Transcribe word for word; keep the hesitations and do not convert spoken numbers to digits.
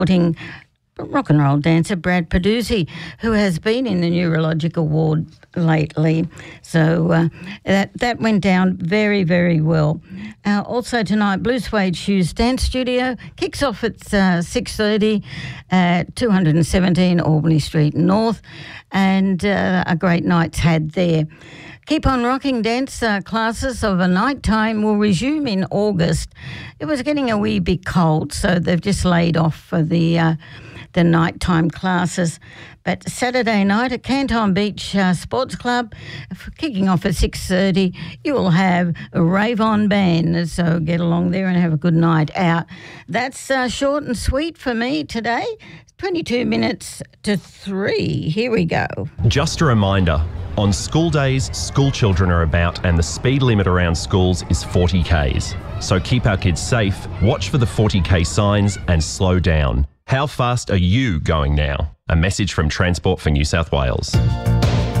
putting rock and roll dancer Brad Peduzzi, who has been in the neurological ward lately. So uh, that that went down very, very well. Uh, also tonight, Blue Suede Shoes Dance Studio kicks off at uh, six thirty at two seventeen Albany Street North, and uh, a great night's had there. Keep on Rocking dance uh, classes of a night time will resume in August. It was getting a wee bit cold, so they've just laid off for the uh, the nighttime classes. But Saturday night at Canton Beach uh, Sports Club, kicking off at six thirty, you will have a rave-on band, so get along there and have a good night out. That's uh, short and sweet for me today. twenty-two minutes to three. Here we go. Just a reminder, on school days, school children are about and the speed limit around schools is forty kays. So keep our kids safe, watch for the forty k signs and slow down. How fast are you going now? A message from Transport for New South Wales.